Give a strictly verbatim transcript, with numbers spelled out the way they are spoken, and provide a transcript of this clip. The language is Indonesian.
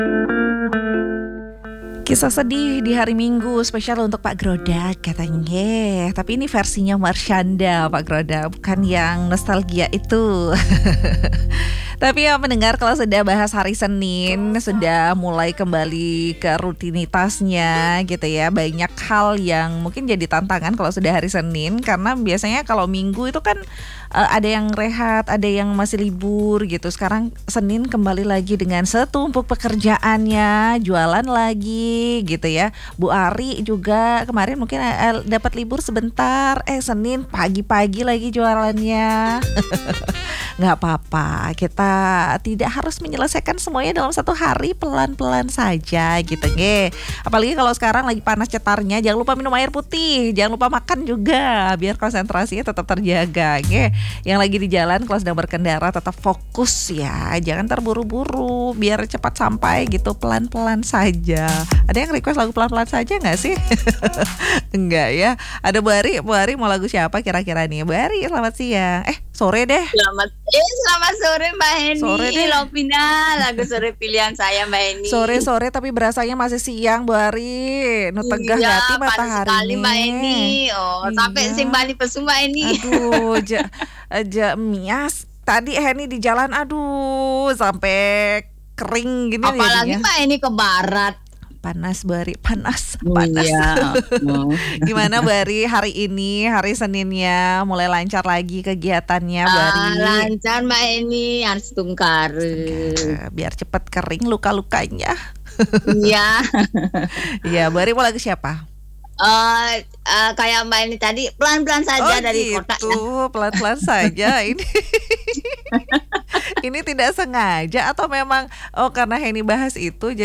Kisah sedih di hari Minggu spesial untuk Pak Grodak katanya. Tapi ini versinya Marshanda Pak Grodak, bukan yang nostalgia itu. Tapi ya mendengar kalau sudah bahas hari Senin, sudah mulai kembali ke rutinitasnya gitu ya. Banyak hal yang mungkin jadi tantangan kalau sudah hari Senin, karena biasanya kalau Minggu itu kan uh, ada yang rehat, ada yang masih libur gitu. Sekarang Senin kembali lagi dengan setumpuk pekerjaannya, jualan lagi gitu ya. Bu Ari juga kemarin mungkin uh, dapat libur sebentar, eh Senin pagi-pagi lagi jualannya. Nggak apa-apa, kita tidak harus menyelesaikan semuanya dalam satu hari, pelan-pelan saja gitu nge. Apalagi kalau sekarang lagi panas cetarnya, jangan lupa minum air putih, jangan lupa makan juga biar konsentrasinya tetap terjaga nge. Yang lagi di jalan kalau sedang berkendara tetap fokus ya, jangan terburu-buru biar cepat sampai gitu, pelan-pelan saja. Ada yang request lagu pelan-pelan saja nggak sih? Enggak ya. Ada Bu Ari, Bu Ari mau lagu siapa kira-kira nih? Bu Ari selamat siang. Eh sore deh. Selamat eh selamat sore Mbak Heni. Sore deh. Lovina, lagu sore pilihan saya Mbak Heni. Sore-sore tapi berasanya masih siang Bu Ari. Nu tegah Iya, ngati panas matahari sekali Mbak Heni. Oh, Iya. sampai sing bali pesu Mbak Heni. Aduh, ja, aja mias. Tadi Heni di jalan, aduh, sampai kering gini Apalagi jadinya. Mbak Heni ke barat. Panas Bu Ari, panas, panas. Iya. Oh. Gimana Bu Ari hari ini, hari Seninnya mulai lancar lagi kegiatannya Bu Ari? Ah, lancar Mbak Heni, harus tungkar. Eh, Biar cepat kering luka-lukanya. Iya. Iya, Bu Ari mau lagu siapa? Eh, eh, kayak Mbak Heni tadi pelan-pelan saja Oh dari gitu, kota ya. pelan-pelan saja ini. Ini tidak sengaja atau memang oh karena Heni bahas itu